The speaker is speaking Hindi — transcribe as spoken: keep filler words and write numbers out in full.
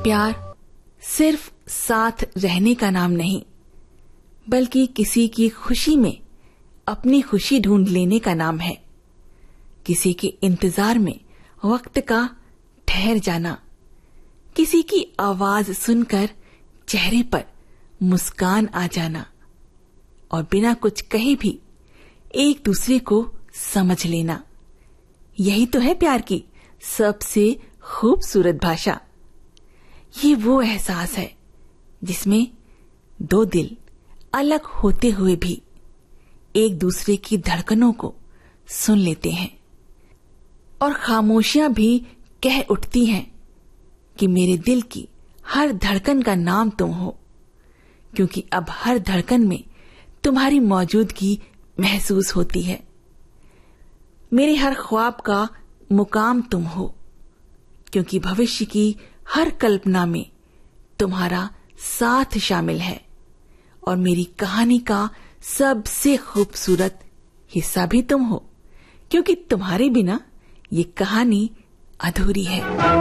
प्यार सिर्फ साथ रहने का नाम नहीं, बल्कि किसी की खुशी में अपनी खुशी ढूंढ लेने का नाम है। किसी के इंतजार में वक्त का ठहर जाना, किसी की आवाज सुनकर चेहरे पर मुस्कान आ जाना और बिना कुछ कहे भी एक दूसरे को समझ लेना, यही तो है प्यार की सबसे खूबसूरत भाषा। ये वो एहसास है जिसमें दो दिल अलग होते हुए भी एक दूसरे की धड़कनों को सुन लेते हैं और खामोशियां भी कह उठती हैं कि मेरे दिल की हर धड़कन का नाम तुम हो, क्योंकि अब हर धड़कन में तुम्हारी मौजूदगी महसूस होती है। मेरे हर ख्वाब का मुकाम तुम हो, क्योंकि भविष्य की हर कल्पना में तुम्हारा साथ शामिल है और मेरी कहानी का सबसे खूबसूरत हिस्सा भी तुम हो, क्योंकि तुम्हारे बिना ये कहानी अधूरी है।